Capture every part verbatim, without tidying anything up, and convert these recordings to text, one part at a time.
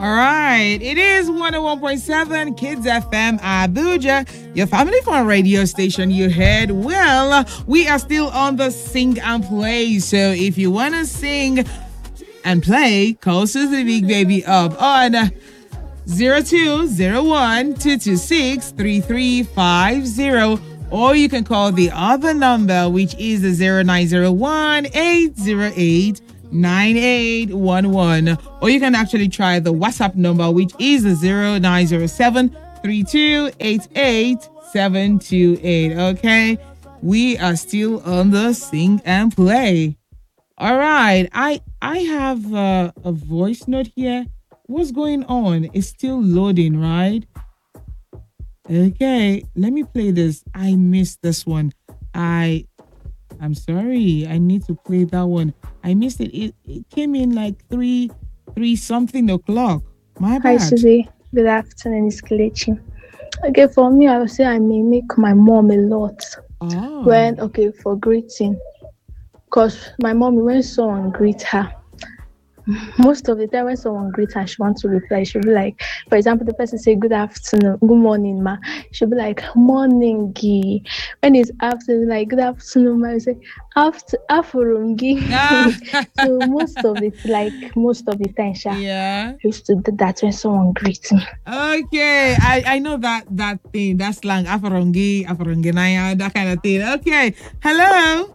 All right. It is one oh one point seven Kids F M Abuja, your family fun radio station. You heard well. We are still on the sing and play. So if you want to sing and play, call Susie Big Baby up on zero two zero one two two six three three five zero. Or you can call the other number, which is the zero nine zero one eight zero eight nine eight one one. Or you can actually try the WhatsApp number, which is the zero nine zero seven three two eight eight seven two eight. Okay, we are still on the sing and play. All right, I I have uh, a voice note here. What's going on? It's still loading, right? Okay, let me play this. I missed this one. I, I'm sorry. I need to play that one. I missed it. It, it came in like three, three something o'clock. My Hi, bad. Susie. Good afternoon. It's Kelechi. Okay, for me, I would say I may make my mom a lot. Oh. When, okay, for greeting. Because my mom, when someone greet her, most of the time when someone greets her, she wants to reply. She'll be like, for example, the person say good afternoon, good morning, ma. She'll be like, morning, gi. When it's afternoon, like good afternoon, ma. You say after afternoon, gi. So most of it, like most of the time, sha, Yeah. used to do that when someone greets me. Okay, I, I know that that thing, that slang, afarongi, afarongenaya, that kind of thing. Okay, hello.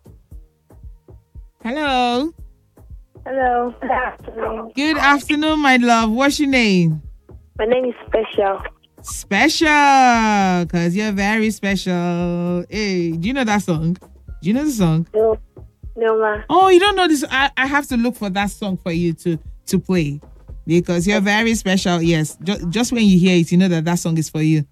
Hello. Hello, good afternoon. Good afternoon, my love. What's your name? My name is Special. Special, because you're very special. Hey, do you know that song? Do you know the song? No, no, ma. Oh, you don't know this? I, I have to look for that song for you to, to play because you're very special. Yes, just, just when you hear it, you know that that song is for you.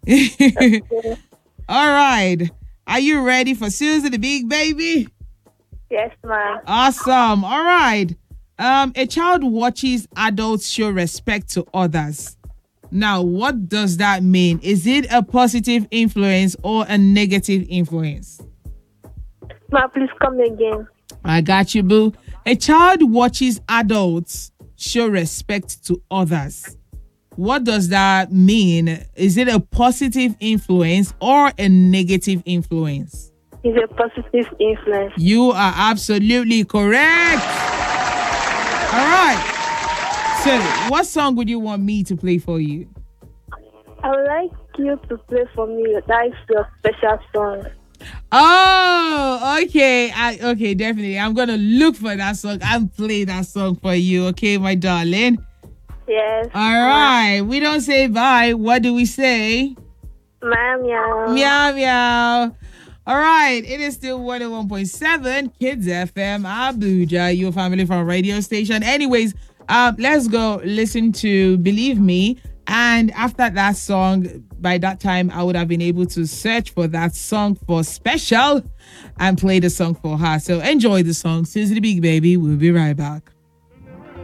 All right. Are you ready for Susie the Big Baby? Yes, ma. Awesome. All right. Um, a child watches adults show respect to others. Now, what does that mean? Is it a positive influence or a negative influence? Ma, please come again. I got you, boo. A child watches adults show respect to others. What does that mean? Is it a positive influence or a negative influence? It's a positive influence. You are absolutely correct. All right. So, what song would you want me to play for you? I would like you to play for me. That is your special song. Oh, okay. I okay, definitely. I'm gonna look for that song and play that song for you. Okay, my darling. Yes. All right. We don't say bye. What do we say? Meow meow. Meow meow. All right, it is still one oh one point seven Kids F M Abuja, your family fun radio station. Anyways, um, let's go listen to Believe Me. And after that song, by that time, I would have been able to search for that song for Special and play the song for her. So enjoy the song. Susie the Big Baby. We'll be right back.